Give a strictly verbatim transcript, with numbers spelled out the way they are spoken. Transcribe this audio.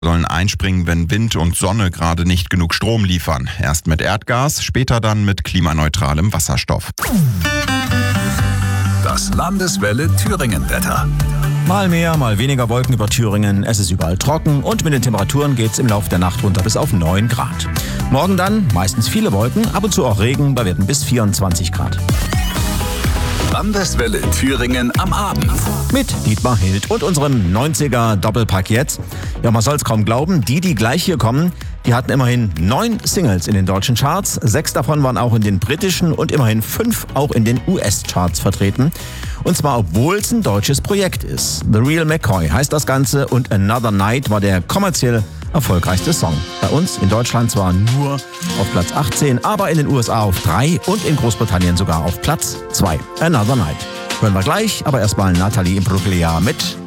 sollen einspringen, wenn Wind und Sonne gerade nicht genug Strom liefern. Erst mit Erdgas, später dann mit klimaneutralem Wasserstoff. Das Landeswelle Thüringen-Wetter. Mal mehr, mal weniger Wolken über Thüringen. Es ist überall trocken und mit den Temperaturen geht es im Laufe der Nacht runter bis auf neun Grad. Morgen dann meistens viele Wolken, ab und zu auch Regen, bei Werten bis vierundzwanzig Grad. Landeswelle Thüringen am Abend. Mit Dietmar Hild und unserem neunziger Doppelpack jetzt. Ja, man soll es kaum glauben, die, die gleich hier kommen, die hatten immerhin neun Singles in den deutschen Charts. Sechs davon waren auch in den britischen und immerhin fünf auch in den U S-Charts vertreten. Und zwar, obwohl es ein deutsches Projekt ist. The Real McCoy heißt das Ganze und Another Night war der kommerziell erfolgreichste Song. Bei uns in Deutschland zwar nur auf Platz achtzehn, aber in den U S A auf drei und in Großbritannien sogar auf Platz zwei. Another Night. Hören wir gleich, aber erstmal Natalie Imbruglia mit